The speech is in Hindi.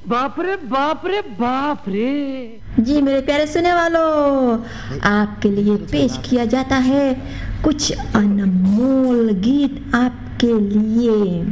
बाप रे बाप रे बाप रे। जी मेरे प्यारे सुने वालों, आपके लिए पेश किया जाता है कुछ अनमोल गीत आपके लिए।